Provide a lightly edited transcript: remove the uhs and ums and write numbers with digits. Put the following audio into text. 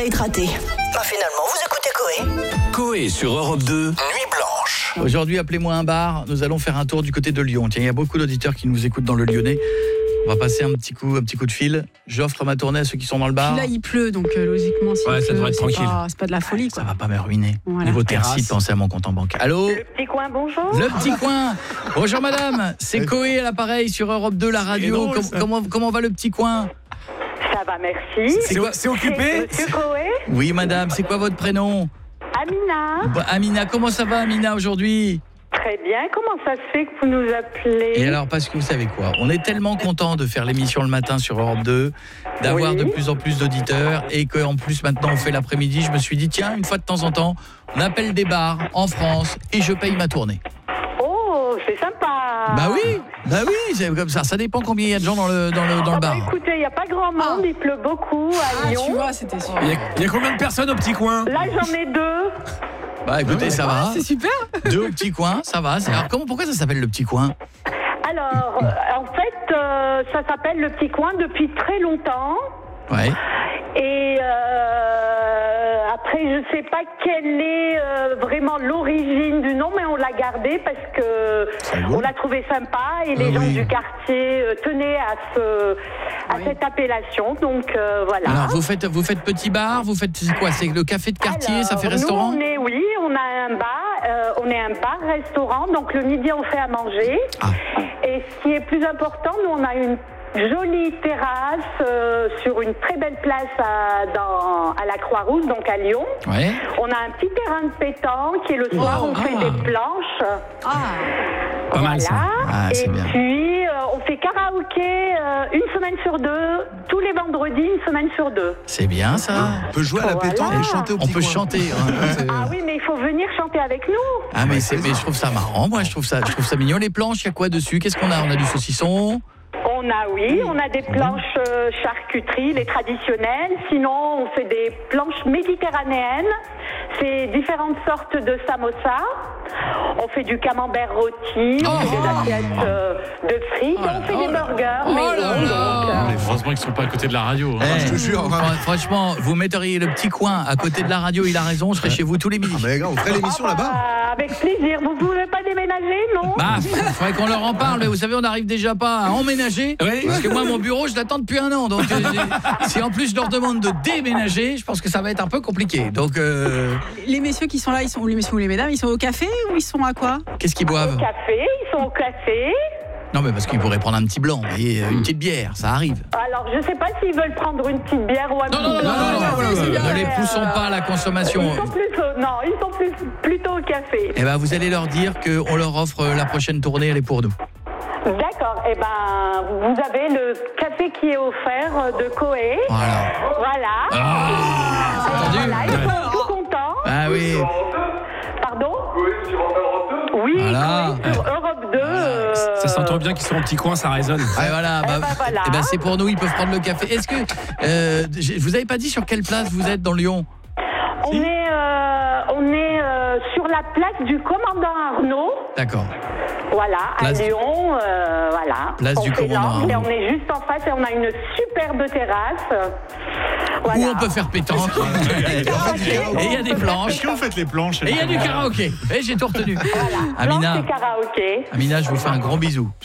être raté. Bah finalement, vous écoutez Coé. Coé sur Europe 2, Nuit Blanche. Aujourd'hui, appelez-moi un bar. Nous allons faire un tour du côté de Lyon. Tiens, il y a beaucoup d'auditeurs qui nous écoutent dans le Lyonnais. On va passer un petit coup de fil. J'offre ma tournée à ceux qui sont dans le bar. Puis là, il pleut, donc logiquement, ça devrait être tranquille. C'est pas de la folie, quoi. Ça va pas me ruiner. Voilà. Niveau terrasse, pensez à mon compte en banque. Allô ? Le petit coin, bonjour. Le petit coin. Bonjour madame, c'est Coé à l'appareil sur Europe 2, la radio. Comment va le petit coin ? Ça va, merci. C'est occupé ? Monsieur Coé, Oui madame, c'est quoi votre prénom ? Amina. Amina, comment ça va Amina aujourd'hui ? Très bien. Comment ça se fait que vous nous appelez? Et alors, parce que vous savez quoi, on est tellement content de faire l'émission le matin sur Europe 2, d'avoir de plus en plus d'auditeurs, et qu'en plus maintenant on fait l'après-midi, je me suis dit tiens, une fois de temps en temps, on appelle des bars en France et je paye ma tournée. Oh, c'est sympa. Bah oui, c'est comme ça. Ça dépend combien il y a de gens dans le bar. Bah, écoutez, il n'y a pas grand monde, il pleut beaucoup à Lyon. Tu vois, c'était sûr. Il y a combien de personnes au petit coin ? Là, j'en ai 2. Bah écoutez, ça va. C'est super. 2 au petit coin, ça va. Alors pourquoi ça s'appelle le petit coin ? Alors, en fait, ça s'appelle le petit coin depuis très longtemps. Ouais. Et après, je sais pas quelle est vraiment l'origine du nom, mais on l'a gardé parce que on l'a trouvé sympa et les gens du quartier tenaient à cette appellation. Donc voilà. Alors vous faites petit bar, c'est quoi ? C'est le café de quartier, Alors, ça fait restaurant ? Nous, on a un bar, on est un bar-restaurant, donc le midi on fait à manger. Ah. Et ce qui est plus important, nous on a une jolie terrasse sur une très belle place à la Croix-Rousse, donc à Lyon. Ouais. On a un petit terrain de pétanque et le soir on fait des planches. Pas mal, ça. Ah, c'est Et bien. puis on fait karaoké une semaine sur 2, tous les vendredis, une semaine sur 2. C'est bien ça. On peut jouer à la pétanque et chanter au On petit peut coin. chanter. Hein. Ah oui, mais il faut venir chanter avec nous. Ah mais je trouve ça marrant, moi je trouve ça mignon. Les planches, il y a quoi dessus ? Qu'est-ce qu'on a ? On a du saucisson. On a des planches charcuterie, les traditionnelles. Sinon, on fait des planches méditerranéennes. C'est différentes sortes de samosa. On fait du camembert rôti, on fait des assiettes de frites, on fait des burgers. Heureusement qu'ils sont pas à côté de la radio. Je te jure. Franchement, vous metteriez le petit coin à côté de la radio, il a raison, je serais chez vous tous les midis. Mais gars, on ferait l'émission là-bas. Avec plaisir. Vous pouvez pas déménager, non? Bah, faudrait qu'on leur en parle, mais vous savez, on n'arrive déjà pas à emménager. Parce que moi, mon bureau, je l'attends depuis un an. Donc, si en plus je leur demande de déménager, je pense que ça va être un peu compliqué. Donc, Les messieurs qui sont là, ou les messieurs ou les mesdames, ils sont au café ou ils sont à quoi ? qu'est-ce qu'ils boivent ? Café, ils sont au café. Non, mais parce qu'ils pourraient prendre un petit blanc, vous voyez, une petite bière, ça arrive. Alors, je sais pas s'ils veulent prendre une petite bière ou un petit blanc. Ne les poussons pas à la consommation. Ils sont plutôt au café. Eh ben, vous allez leur dire qu'on leur offre la prochaine tournée, elle est pour nous. D'accord. Eh ben, vous avez le café qui est offert de Coé. Voilà. Entendu ? Voilà, ils sont tout contents. Ah oui. Pardon ? Oui, Voilà. Coé sur Europe 2. Ça s'entend bien qu'ils sont au petit coin, ça résonne. Ah, voilà, voilà. Eh ben, c'est pour nous, ils peuvent prendre le café. Est-ce que je vous avais pas dit sur quelle place vous êtes dans Lyon ? On est sur la place du commandant Arnaud. D'accord. Voilà, Place- à Lyon, voilà. Place du fait commandant l'angle et Arnaud. on est juste en face et on a une superbe terrasse. Voilà. Où on peut faire pétanque. Et il y a des planches. Est-ce que vous faites les planches Et il y a du karaoké. Et j'ai tout retenu. Voilà. Amina. Planche et karaoké. Amina, je vous fais un gros bisou.